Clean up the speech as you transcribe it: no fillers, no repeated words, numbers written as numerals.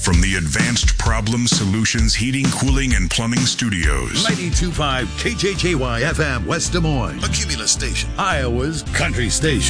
From the Advanced Problem Solutions Heating, Cooling, and Plumbing Studios. 92.5 KJJY FM West Des Moines. A Cumulus station. Iowa's country station.